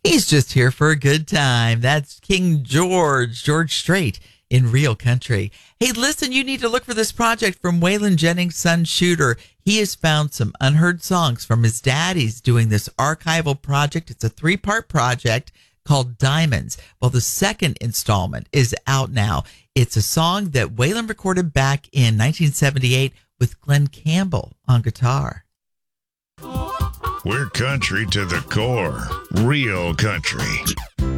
He's just here for a good time. That's King George Strait in Real Country. Hey, listen, you need to look for this project from Waylon Jennings' son Shooter. He has found some unheard songs from his dad. He's doing this archival project. It's a 3-part project called Diamonds. Well, the second installment is out now. It's a song that Waylon recorded back in 1978 with Glenn Campbell on guitar. We're country to the core. Real country.